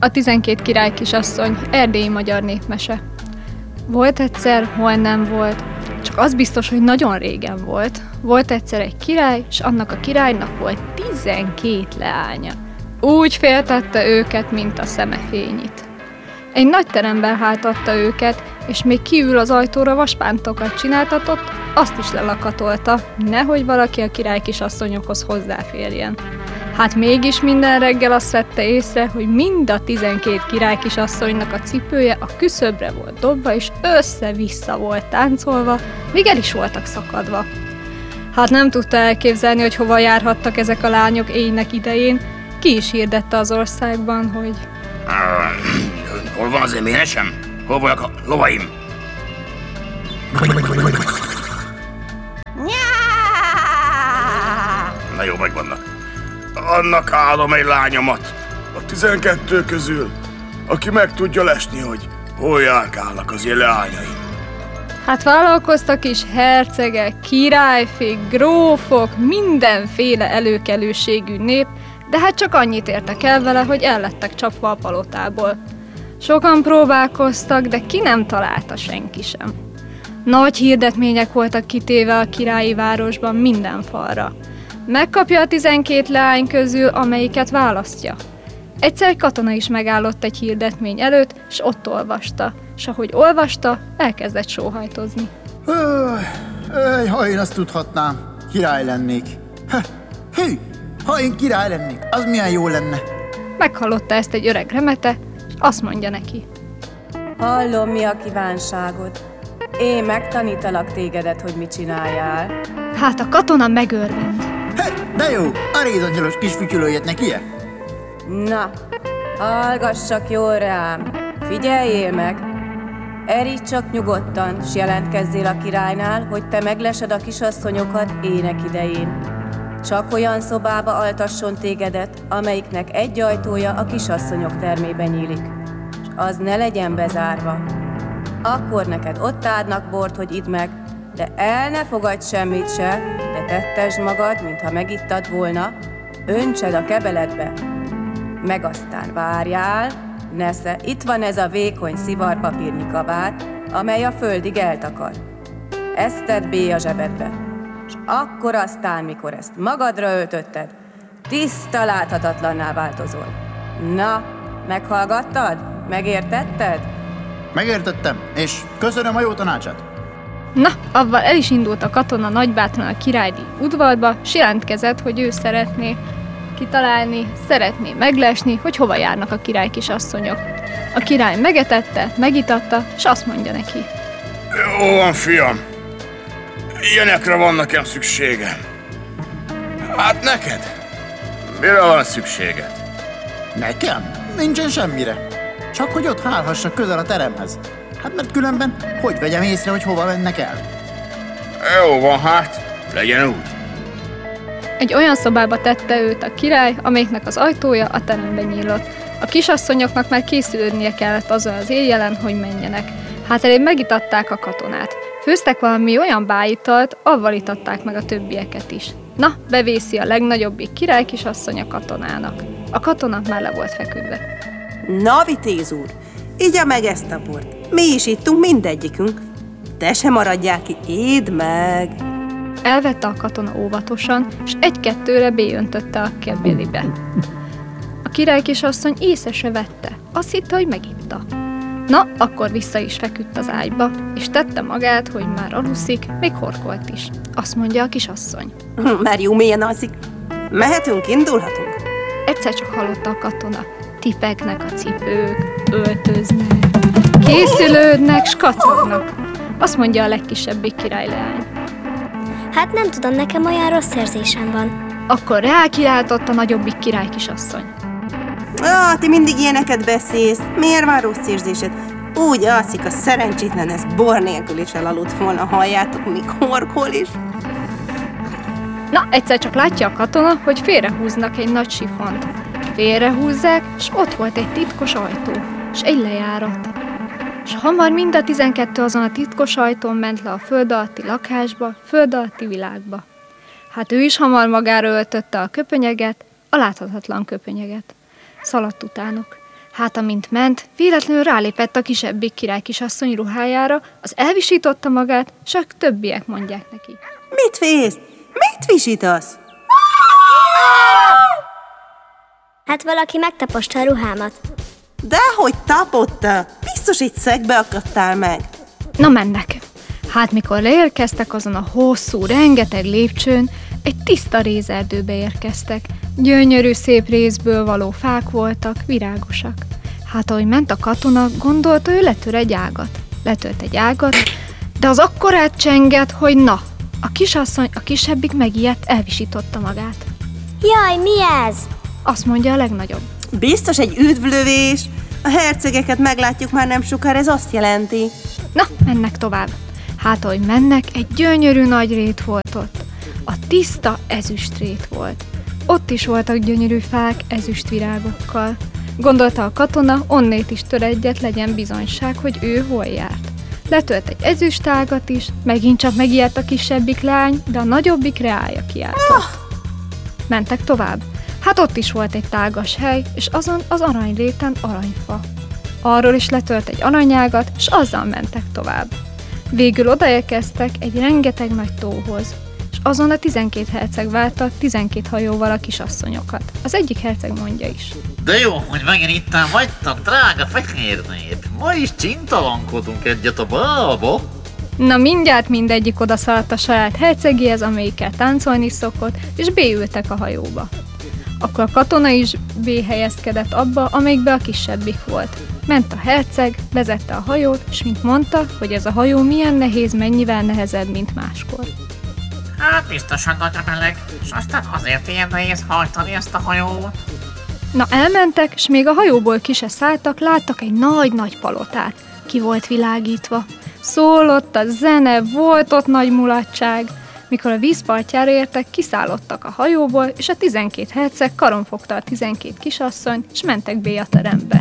A 12 király kisasszony, erdélyi magyar népmese. Volt egyszer, hol nem volt, csak az biztos, hogy nagyon régen volt. Volt egyszer egy király, és annak a királynak volt 12 leánya. Úgy féltette őket, mint a szeme fényit. Egy nagy teremben hátadta őket, és még kívül az ajtóra vaspántokat csináltatott, azt is lelakatolta, nehogy valaki a király kisasszonyokhoz hozzáférjen. Hát mégis minden reggel azt vette észre, hogy mind a 12 király kisasszonynak a cipője a küszöbre volt dobva, és össze-vissza volt táncolva, míg el is voltak szakadva. Hát nem tudta elképzelni, hogy hova járhattak ezek a lányok éjnek idején, ki is hirdette az országban, hogy... Hol van az én ménesem? Hol vannak a lovaim? Na jó, megvannak. Annak állom egy lányomat a 12 közül, aki meg tudja lesni, hogy hol járkálnak az én leányaim. Hát vállalkoztak is hercegek, királyfék, grófok, mindenféle előkelőségű nép, de hát csak annyit értek el vele, hogy ellettek csapva a palotából. Sokan próbálkoztak, de ki nem találta senki sem. Nagy hirdetmények voltak kitéve a királyi városban minden falra. Megkapja a 12 leány közül, amelyiket választja. Egyszer egy katona is megállott egy hirdetmény előtt, s ott olvasta. S ahogy olvasta, elkezdett sóhajtozni. Ha én azt tudhatnám, király lennék. Hű, ha én király lennék, az milyen jó lenne. Meghallotta ezt egy öreg remete, és azt mondja neki. Hallom, mi a kívánságod. Én megtanítalak tégedet, hogy mit csináljál. Hát a katona megörvend. De jó, a rézangyalos kis fütyülőjét neki-e? Na, hallgass csak jól rám. Figyeljél meg. Eríts csak nyugodtan, s jelentkezzél a királynál, hogy te meglesed a kisasszonyokat ének idején. Csak olyan szobába altasson tégedet, amelyiknek egy ajtója a kisasszonyok termében nyílik, s az ne legyen bezárva. Akkor neked ott adnak bort, hogy idd meg, de el ne fogadj semmit se, de tettesd magad, mintha megittad volna, öntsed a kebeletbe, meg aztán várjál, nesze, itt van ez a vékony szivarpapírnyi kabát, amely a földig eltakar. Ezt tedd bé a zsebedbe, és akkor aztán, mikor ezt magadra öltötted, tiszta láthatatlanná változol. Na, meghallgattad? Megértetted? Megértettem, és köszönöm a jó tanácsát. Na, avval el is indult a katona nagybátran a királyi udvarba, s jelentkezett, hogy ő szeretné kitalálni, szeretné meglesni, hogy hova járnak a király kisasszonyok. A király megetette, megitatta, s azt mondja neki. Jó van, fiam. Ilyenekre van nekem szükségem. Hát neked? Mire van szükséged? Nekem? Nincsen semmire. Csak hogy ott hálhassak közel a teremhez. Hát mert különben hogy vegyem észre, hogy hova mennek el? Jó van, hát legyen úgy. Egy olyan szobába tette őt a király, amelyiknek az ajtója a terembe nyílott. A kisasszonyoknak már készülődnie kellett azon az éjjelen, hogy menjenek. Hát elég megitatták a katonát. Főztek valami olyan bájitalt, avval itatták meg a többieket is. Na, bevészi a legnagyobbik király kisasszony a katonának. A katona már le volt feküdve. Na, vitéz úr, igya meg ezt a bort. Mi is ittunk mindegyikünk. Te se maradjál ki, édd meg! Elvette a katona óvatosan, és egy-kettőre beöntötte a kebélibe. A király kisasszony észre se vette, azt hitte, hogy megitta. Na, akkor vissza is feküdt az ágyba, és tette magát, hogy már aluszik, még horkolt is. Azt mondja a kisasszony. Már jó mélyen alszik. Mehetünk, indulhatunk? Egyszer csak hallotta a katona. Tipegnek a cipők, öltöznek, készülődnek, s kacagnak. Azt mondja a legkisebbik királyleány. Hát nem tudom, nekem olyan rossz érzésem van. Akkor rákiáltott a nagyobbik király kisasszony. Ti mindig ilyeneket beszélsz. Miért van rossz érzésed? Úgy alszik a szerencsétlen, ez bor nélkül is elaludt volna, halljátok, míg horkol is. Na, egyszer csak látja a katona, hogy félrehúznak egy nagy sifont. Félrehúzzák, s ott volt egy titkos ajtó, s egy lejárat. S hamar mind a 12 azon a titkos ajtón ment le a föld alatti lakásba, föld alatti világba. Hát ő is hamar magára öltötte a köpönyeget, a láthatatlan köpönyeget. Szaladt utánuk. Hát amint ment, véletlenül rálépett a kisebbik király kisasszony ruhájára, az elvisította magát, s a többiek mondják neki. Mit félsz? Mit visítasz? Hát valaki megtaposta a ruhámat. Dehogy tapotta! Biztos egy szegbe akadtál meg. Na mennek! Hát mikor leérkeztek azon a hosszú, rengeteg lépcsőn, egy tiszta rézerdőbe érkeztek. Gyönyörű, szép rézből való fák voltak, virágosak. Hát ahogy ment a katona, gondolta, ő letör egy ágat. Letölt egy ágat, de az akkorát csengett, hogy na, a kisasszony, a kisebbik megijedt, elvisította magát. Jaj, mi ez? Azt mondja a legnagyobb. Biztos egy üdvlövés. A hercegeket meglátjuk már nem sokára, ez azt jelenti. Na, mennek tovább. Hát ahogy mennek, egy gyönyörű nagy rét volt ott. A tiszta ezüstrét volt. Ott is voltak gyönyörű fák ezüstvirágokkal. Gondolta a katona, onnét is tör egyet, legyen bizonyság, hogy ő hol járt. Letölt egy ezüstágat is, megint csak megijedt a kisebbik lány, de a nagyobbik reája kiáltott. Mentek tovább. Hát ott is volt egy tágas hely, és azon az aranyréten aranyfa. Arról is letölt egy aranyágat, és azzal mentek tovább. Végül odaérkeztek egy rengeteg nagy tóhoz, és azon a 12 herceg várta 12 hajóval a kisasszonyokat. Az egyik herceg mondja is. De jó, hogy megint itten vagytok, drága fehér nép. Ma is csintalankodunk egyet a bálba. Na mindjárt mindegyik odaszaladt a saját hercegéhez, amelyikkel táncolni szokott, és beültek a hajóba. Akkor a katona is béhelyezkedett abba, amelyikbe a kisebbik volt. Ment a herceg, vezette a hajót, és mint mondta, hogy ez a hajó milyen nehéz, mennyivel nehezebb, mint máskor. Hát biztosan nagy a meleg, és aztán azért ilyen nehéz hajtani ezt a hajót. Na elmentek, és még a hajóból ki se szálltak, láttak egy nagy-nagy palotát. Ki volt világítva. Szólott a zene, volt ott nagy mulatság. Mikor a vízpartjára értek, kiszállottak a hajóból, és a 12 herceg karon fogta a 12 kisasszony, és mentek be a terembe.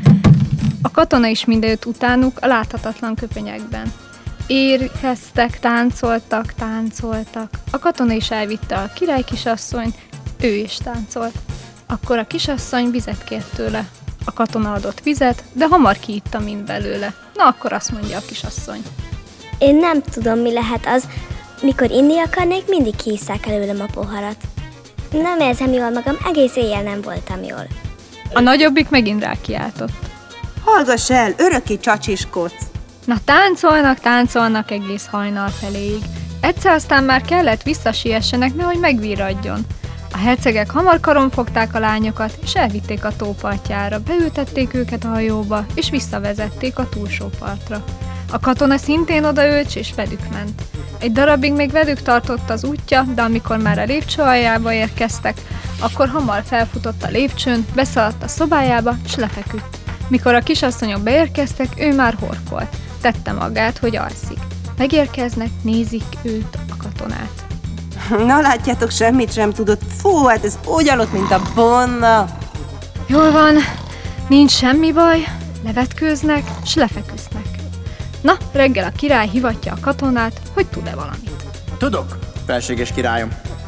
A katona is mindenütt utánuk a láthatatlan köpenyekben. Érkeztek, táncoltak. A katona is elvitte a király kisasszonyt, ő is táncolt. Akkor a kisasszony vizet kért tőle. A katona adott vizet, de hamar kiitta mind belőle. Na akkor azt mondja a kisasszony. Én nem tudom, mi lehet az, mikor inni akarnék, mindig kiisszák előlem a poharat. Nem érzem jól magam, egész éjjel nem voltam jól. A nagyobbik megint rákiáltott. Hallgass el, örökké csacsiskodsz. Na táncolnak egész hajnal feléig. Egyszer aztán már kellett visszasiessenek, nehogy megvirradjon. A hercegek hamar karon fogták a lányokat, és elvitték a tópartjára, beültették őket a hajóba, és visszavezették a túlsó partra. A katona szintén odaült, és velük ment. Egy darabig még velük tartott az útja, de amikor már a lépcső aljába érkeztek, akkor hamar felfutott a lépcsőn, beszaladt a szobájába, és lefeküdt. Mikor a kisasszonyok beérkeztek, ő már horkolt. Tette magát, hogy alszik. Megérkeznek, nézik őt, a katonát. Na látjátok, semmit sem tudott. Fú, hát ez úgy aludt, mint a bonna. Jól van, nincs semmi baj, levetkőznek, s lefeküsznek. Na, reggel a király hivatja a katonát, hogy tud-e valamit. Tudok, felséges királyom.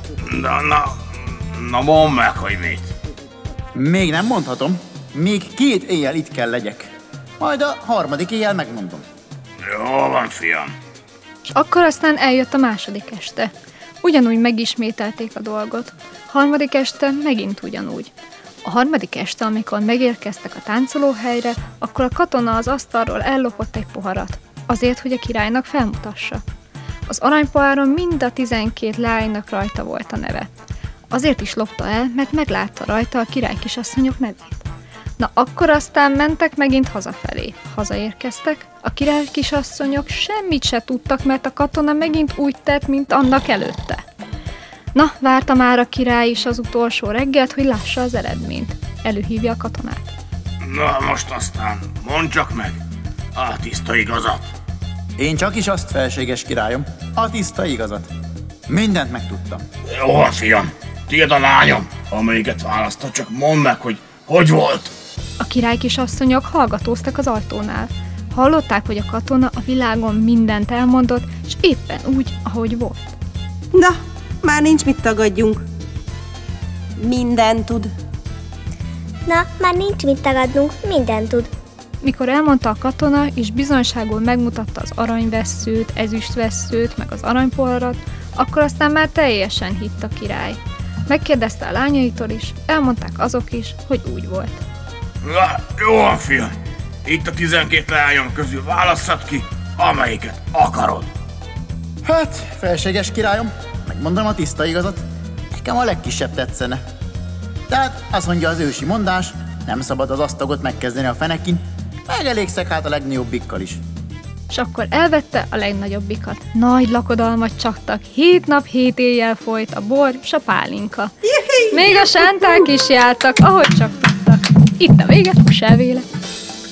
Na mondd meg, hogy mit. Még nem mondhatom. Még 2 éjjel itt kell legyek. Majd a 3. éjjel megmondom. Jó van, fiam. És akkor aztán eljött a 2. este. Ugyanúgy megismételték a dolgot. 3. este megint ugyanúgy. A 3. este, amikor megérkeztek a táncolóhelyre, akkor a katona az asztalról ellopott egy poharat, azért, hogy a királynak felmutassa. Az aranypoháron mind a 12 lánynak rajta volt a neve. Azért is lopta el, mert meglátta rajta a király kisasszonyok nevét. Na akkor aztán mentek megint hazafelé. Hazaérkeztek, a király kisasszonyok semmit se tudtak, mert a katona megint úgy tett, mint annak előtte. Na, várta már a király is az utolsó reggelt, hogy lássa az eredményt. Előhívja a katonát. Na most aztán, mondd csak meg, a tiszta igazat. Én csak is azt, felséges királyom, a tiszta igazat. Mindent megtudtam. Jó van, fiam, tiéd a lányom, amelyiket választod, csak mondd meg, hogy volt. A király kisasszonyok hallgatóztak az ajtónál. Hallották, hogy a katona a világon mindent elmondott, és éppen úgy, ahogy volt. Na, már nincs mit tagadjunk. Minden tud. Na, már nincs mit tagadnunk, mindent tud. Mikor elmondta a katona, és bizonyságul megmutatta az aranyvesszőt, ezüstvesszőt, meg az aranypoharat, akkor aztán már teljesen hitt a király. Megkérdezte a lányaitól is, elmondták azok is, hogy úgy volt. Na, jó van, fiam. Itt a 12 lányom közül válasszad ki, amelyiket akarod. Hát, felséges királyom, megmondom a tiszta igazat, nekem a legkisebb tetszene. Tehát azt mondja az ősi mondás, nem szabad az asztagot megkezdeni a fenekin, megelégszek hát a legnagyobbikkal is. És akkor elvette a legnagyobbikat. Nagy lakodalmat csaptak, 7 nap, 7 éjjel folyt a bor és a pálinka. Még a sánták is jártak, ahogy csak tudtak. Itt a vége, Húselvéle.